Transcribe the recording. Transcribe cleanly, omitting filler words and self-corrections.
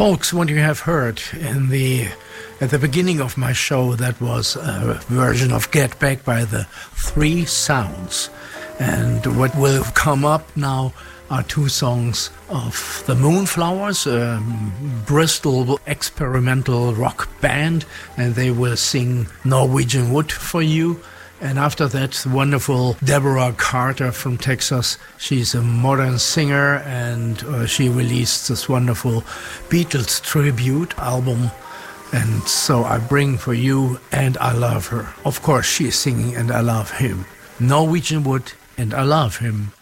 Folks, what you have heard at the beginning of my show, that was a version of Get Back by the Three Sounds. And what will come up now are two songs of the Moonflowers, a Bristol experimental rock band, and they will sing Norwegian Wood for you. And after that, wonderful Deborah Carter from Texas. She's a modern singer, and she released this wonderful Beatles tribute album. And so I bring for you And I Love Her. Of course, she's singing And I Love Him. Norwegian Wood, And I Love Him.